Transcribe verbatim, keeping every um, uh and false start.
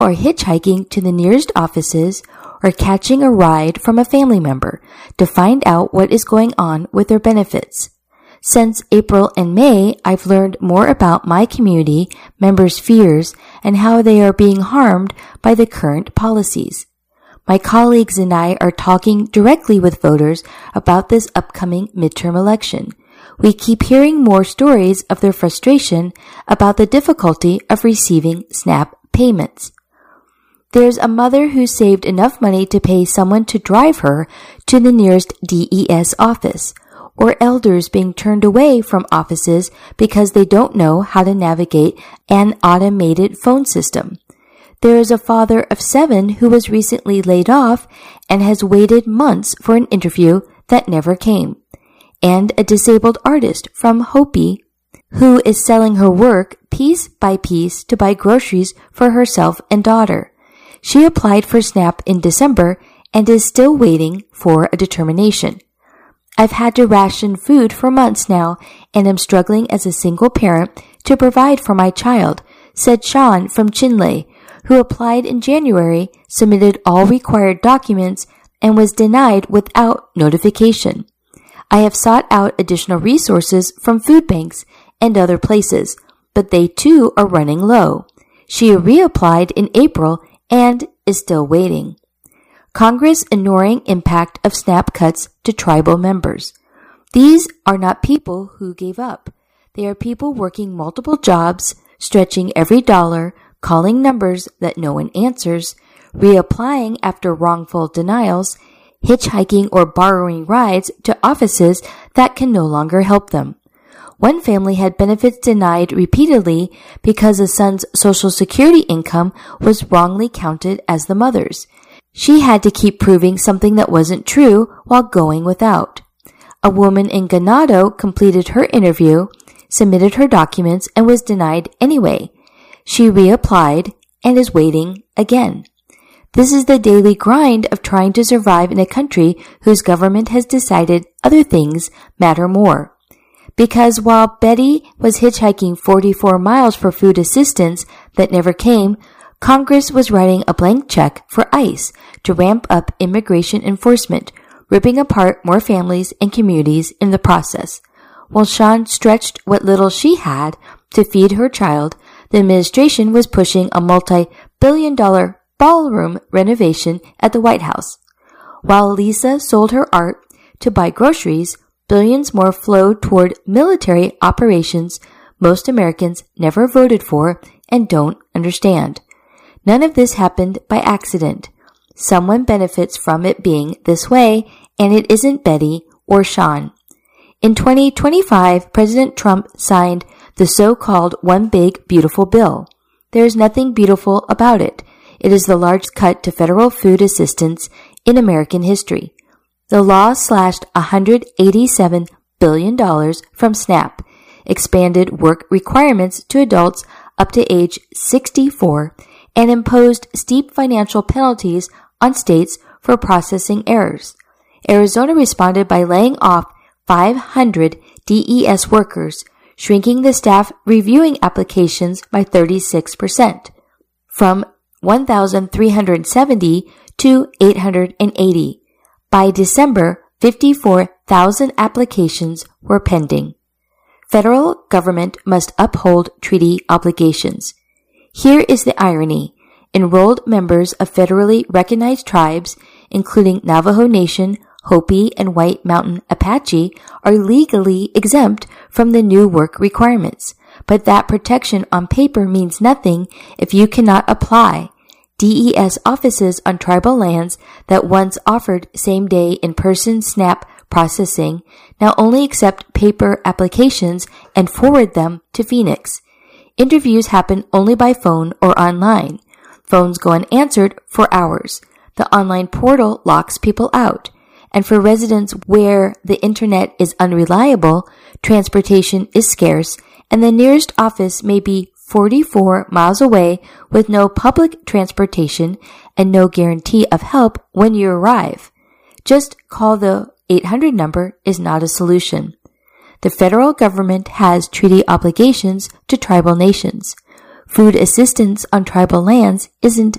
or hitchhiking to the nearest offices, or catching a ride from a family member to find out what is going on with their benefits. Since April and May, I've learned more about my community members' fears and how they are being harmed by the current policies. My colleagues and I are talking directly with voters about this upcoming midterm election. We keep hearing more stories of their frustration about the difficulty of receiving SNAP payments. There's a mother who saved enough money to pay someone to drive her to the nearest D E S office, or elders being turned away from offices because they don't know how to navigate an automated phone system. There is a father of seven who was recently laid off and has waited months for an interview that never came, and a disabled artist from Hopi who is selling her work piece by piece to buy groceries for herself and daughter. She applied for SNAP in December and is still waiting for a determination. I've had to ration food for months now and am struggling as a single parent to provide for my child, said Sean from Chinle, who applied in January, submitted all required documents, and was denied without notification. I have sought out additional resources from food banks and other places, but they too are running low. She reapplied in April and is still waiting. Congress ignoring impact of SNAP cuts to tribal members. These are not people who gave up. They are people working multiple jobs, stretching every dollar, calling numbers that no one answers, reapplying after wrongful denials, hitchhiking or borrowing rides to offices that can no longer help them. One family had benefits denied repeatedly because a son's Social Security income was wrongly counted as the mother's. She had to keep proving something that wasn't true while going without. A woman in Ganado completed her interview, submitted her documents, and was denied anyway. She reapplied and is waiting again. This is the daily grind of trying to survive in a country whose government has decided other things matter more. Because while Betty was hitchhiking forty-four miles for food assistance that never came, Congress was writing a blank check for ICE to ramp up immigration enforcement, ripping apart more families and communities in the process. While Sean stretched what little she had to feed her child, the administration was pushing a multi-billion dollar ballroom renovation at the White House. While Lisa sold her art to buy groceries, billions more flowed toward military operations most Americans never voted for and don't understand. None of this happened by accident. Someone benefits from it being this way, and it isn't Betty or Sean. In twenty twenty-five, President Trump signed the so-called One Big Beautiful Bill. There is nothing beautiful about it. It is the largest cut to federal food assistance in American history. The law slashed one hundred eighty-seven billion dollars from SNAP, expanded work requirements to adults up to age sixty-four, and imposed steep financial penalties on states for processing errors. Arizona responded by laying off five hundred D E S workers, shrinking the staff reviewing applications by thirty-six percent, from one thousand three hundred seventy to eight hundred eighty. By December, fifty-four thousand applications were pending. Federal government must uphold treaty obligations. Here is the irony. Enrolled members of federally recognized tribes, including Navajo Nation, Hopi, and White Mountain Apache, are legally exempt from the new work requirements. But that protection on paper means nothing if you cannot apply. D E S offices on tribal lands that once offered same-day in-person SNAP processing now only accept paper applications and forward them to Phoenix. Interviews happen only by phone or online. Phones go unanswered for hours. The online portal locks people out. And for residents where the internet is unreliable, transportation is scarce, and the nearest office may be forty-four miles away with no public transportation and no guarantee of help when you arrive. Just call the eight hundred number is not a solution. The federal government has treaty obligations to tribal nations. Food assistance on tribal lands isn't